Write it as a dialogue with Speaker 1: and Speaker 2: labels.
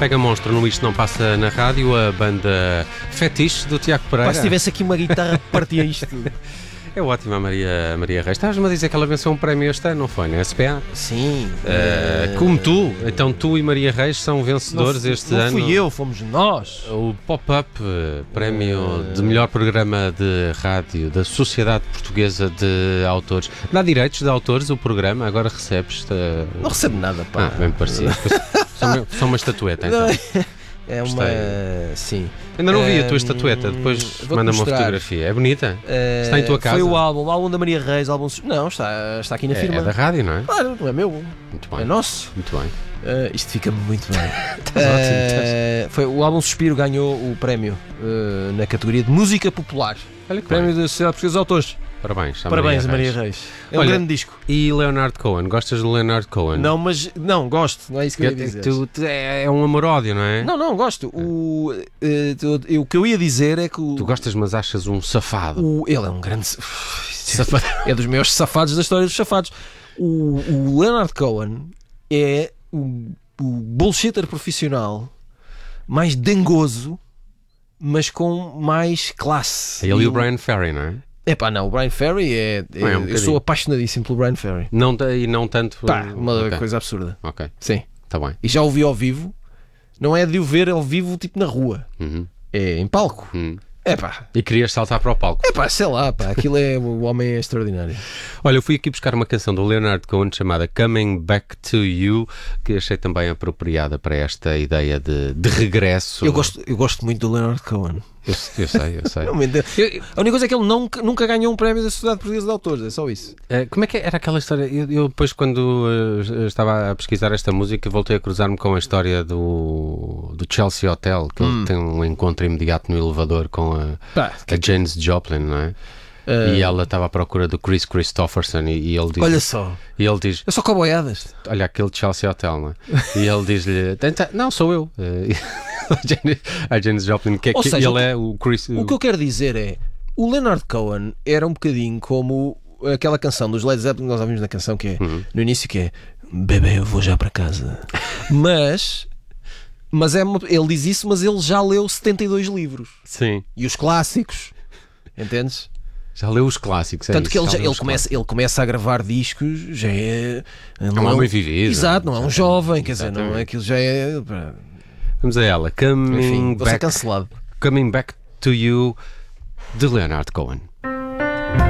Speaker 1: Pega Monstro no Isto Não Passa na Rádio, a banda Fetiche do Tiago Pereira.
Speaker 2: Se tivesse aqui uma guitarra, partia isto tudo.
Speaker 1: É ótima a Maria Reis. Estavas-me a dizer que ela venceu um prémio este ano, não foi? Na SPA?
Speaker 2: Sim.
Speaker 1: Como tu. Então tu e Maria Reis são vencedores este ano.
Speaker 2: Não fui eu, fomos nós.
Speaker 1: O Pop-Up, prémio de melhor programa de rádio da Sociedade Portuguesa de Autores. Dá direitos de autores o programa, agora recebes.
Speaker 2: Não recebo nada, pá.
Speaker 1: Bem parecido. Só uma estatueta, então.
Speaker 2: É uma...
Speaker 1: Gostei.
Speaker 2: Sim.
Speaker 1: Ainda não vi a tua estatueta, depois manda-me uma fotografia. É bonita? Está em tua casa?
Speaker 2: Foi o álbum da Maria Reis. Não, está aqui na firma.
Speaker 1: É da rádio, não é?
Speaker 2: Claro, não é meu.
Speaker 1: Muito bem.
Speaker 2: É nosso.
Speaker 1: Muito bem.
Speaker 2: Isto fica-me muito bem.
Speaker 1: Ótimo.
Speaker 2: Foi o álbum Suspiro ganhou o prémio na categoria de música popular.
Speaker 1: Olha que
Speaker 2: Prémio
Speaker 1: bem.
Speaker 2: da Sociedade Portuguesa de Autores.
Speaker 1: Parabéns,
Speaker 2: Maria Reis. É
Speaker 1: Olha,
Speaker 2: um grande disco.
Speaker 1: E Leonard Cohen? Gostas do Leonard Cohen?
Speaker 2: Não, mas não, gosto. Não é isso que eu ia dizer.
Speaker 1: É um amor-ódio, não é?
Speaker 2: Não, gosto. O que eu ia dizer é que
Speaker 1: Tu gostas, mas achas um safado.
Speaker 2: ele é um grande safado. É dos meus safados da história dos safados. O Leonard Cohen é o bullshitter profissional mais dengoso, mas com mais classe.
Speaker 1: Ele e o Brian Ferry, não é?
Speaker 2: Epá, não, o Brian Ferry eu sou apaixonadíssimo pelo Brian Ferry.
Speaker 1: E não tanto.
Speaker 2: Uma
Speaker 1: Ok.
Speaker 2: coisa absurda.
Speaker 1: Ok,
Speaker 2: Sim.
Speaker 1: está bem.
Speaker 2: E já o vi ao vivo. Não é de o ver ao vivo tipo na rua.
Speaker 1: Uhum.
Speaker 2: É em palco. Epá,
Speaker 1: E querias saltar para o palco.
Speaker 2: sei lá, pá, aquilo o homem é extraordinário.
Speaker 1: Olha, eu fui aqui buscar uma canção do Leonard Cohen chamada Coming Back to You, que achei também apropriada para esta ideia de regresso.
Speaker 2: Eu gosto muito do Leonard Cohen.
Speaker 1: Eu sei.
Speaker 2: A única coisa é que ele nunca ganhou um prémio da Sociedade Portuguesa de Autores, é só isso.
Speaker 1: Como é que era aquela história? Eu depois, quando estava a pesquisar esta música, voltei a cruzar-me com a história do Chelsea Hotel, que ele tem um encontro imediato no elevador com a Janis Joplin, não é? E ela estava à procura do Chris Christopherson e ele diz...
Speaker 2: Olha só.
Speaker 1: E ele diz...
Speaker 2: É só cowboyadas.
Speaker 1: Olha aquele Chelsea Hotel, não é? E ele diz-lhe... Não, sou eu. A Janis Joplin, que é
Speaker 2: Ou
Speaker 1: que
Speaker 2: seja,
Speaker 1: ele é o Chris...
Speaker 2: O que eu quero dizer é... O Leonard Cohen era um bocadinho como aquela canção dos Led Zeppelin que nós ouvimos na canção, que é no início, que é bebê, eu vou já para casa. Mas ele diz isso, mas ele já leu 72 livros.
Speaker 1: Sim.
Speaker 2: E os clássicos. Entendes?
Speaker 1: Já leu os clássicos.
Speaker 2: Tanto que
Speaker 1: ele
Speaker 2: ele começa a gravar discos, já é...
Speaker 1: Não é um homem vivido.
Speaker 2: Exato, não é um jovem, quer dizer, não é aquilo, já é...
Speaker 1: Vamos a ela.
Speaker 2: Enfim, vou ser cancelado.
Speaker 1: Coming Back to You, de Leonard Cohen.